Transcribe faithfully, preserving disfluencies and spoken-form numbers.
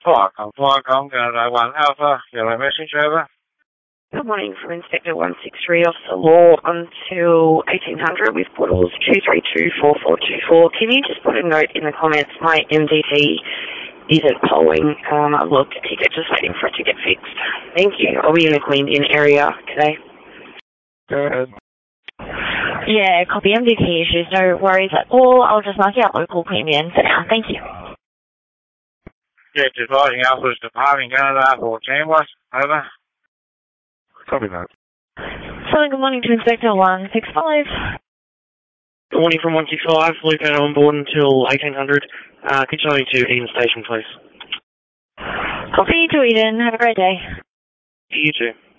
Welcome, welcome, Canada one Alpha, yellow message over. Good morning from Inspector one six three, Officer Law, until eighteen hundred with portals two three two four four two four. Can you just put a note in the comments, my M D T isn't polling, um, I've logged a ticket, just waiting for it to get fixed. Thank you. I'll be in the Queen Inn area today. Go ahead. Yeah, copy M D T issues, no worries at all. I'll just mark you out local Queen Inn for now. Thank you. Yeah, just writing Alpha's departing Canada fourteen was, over. Copy that. So, good morning to Inspector one six five. Good morning from one six five, Luke out on board until eighteen hundred. Uh, could you tell me to Eden Station, please? Copy to Eden. Have a great day. You too.